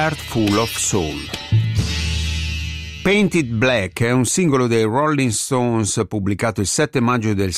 Heart Full of Soul. Painted Black è un singolo dei Rolling Stones pubblicato il 7 maggio del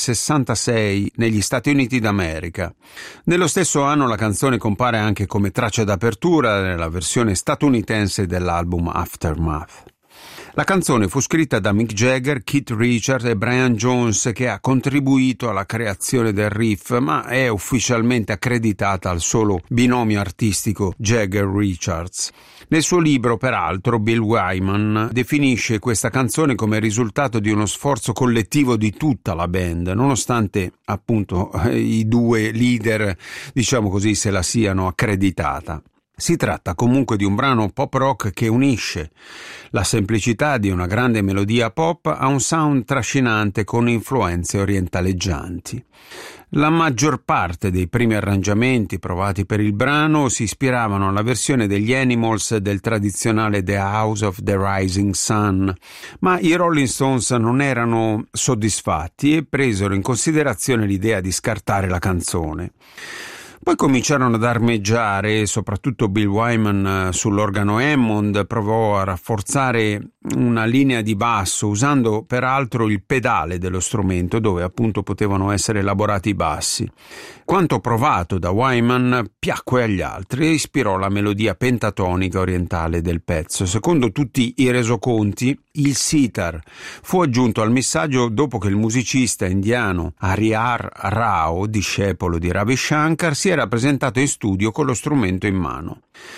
66 negli Stati Uniti d'America. Nello stesso anno la canzone compare anche come traccia d'apertura nella versione statunitense dell'album Aftermath. La canzone fu scritta da Mick Jagger, Keith Richards e Brian Jones, che ha contribuito alla creazione del riff, ma è ufficialmente accreditata al solo binomio artistico Jagger-Richards. Nel suo libro, peraltro, Bill Wyman definisce questa canzone come risultato di uno sforzo collettivo di tutta la band, nonostante appunto i due leader, diciamo così, se la siano accreditata. Si tratta comunque di un brano pop rock che unisce la semplicità di una grande melodia pop a un sound trascinante con influenze orientaleggianti. La maggior parte dei primi arrangiamenti provati per il brano si ispiravano alla versione degli Animals del tradizionale The House of the Rising Sun, ma i Rolling Stones non erano soddisfatti e presero in considerazione l'idea di scartare la canzone. Poi cominciarono ad armeggiare, soprattutto Bill Wyman sull'organo Hammond provò a rafforzare una linea di basso usando peraltro il pedale dello strumento dove appunto potevano essere elaborati i bassi. Quanto provato da Wyman piacque agli altri e ispirò la melodia pentatonica orientale del pezzo. Secondo tutti i resoconti, il sitar fu aggiunto al missaggio dopo che il musicista indiano Harihar Rao, discepolo di Ravi Shankar, si era presentato in studio con lo strumento in mano.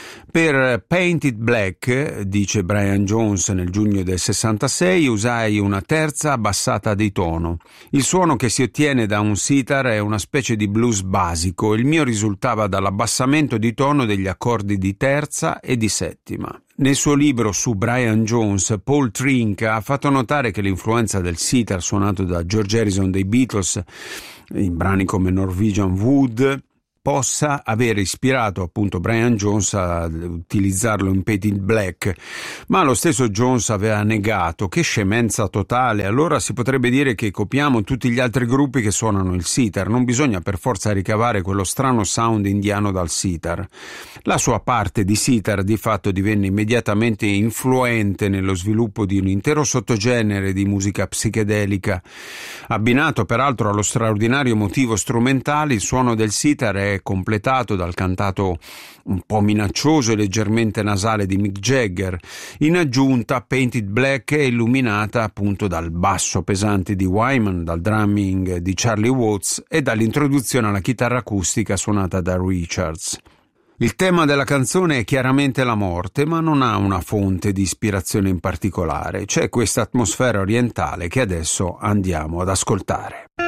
Per Painted Black, dice Brian Jones nel giugno del 66, usai una terza abbassata di tono. Il suono che si ottiene da un sitar è una specie di blues basico, il mio risultava dall'abbassamento di tono degli accordi di terza e di settima. Nel suo libro su Brian Jones, Paul Trinca ha fatto notare che l'influenza del sitar suonato da George Harrison dei Beatles in brani come Norwegian Wood possa aver ispirato appunto Brian Jones a utilizzarlo in Painted Black, ma lo stesso Jones aveva negato. Che scemenza totale, allora si potrebbe dire che copiamo tutti gli altri gruppi che suonano il sitar, non bisogna per forza ricavare quello strano sound indiano dal sitar. La sua parte di sitar di fatto divenne immediatamente influente nello sviluppo di un intero sottogenere di musica psichedelica, abbinato peraltro allo straordinario motivo strumentale. Il suono del sitar è completato dal cantato un po' minaccioso e leggermente nasale di Mick Jagger. In aggiunta, Painted Black è illuminata appunto dal basso pesante di Wyman, dal drumming di Charlie Watts e dall'introduzione alla chitarra acustica suonata da Richards. Il tema della canzone è chiaramente la morte, ma non ha una fonte di ispirazione in particolare. C'è questa atmosfera orientale che adesso andiamo ad ascoltare.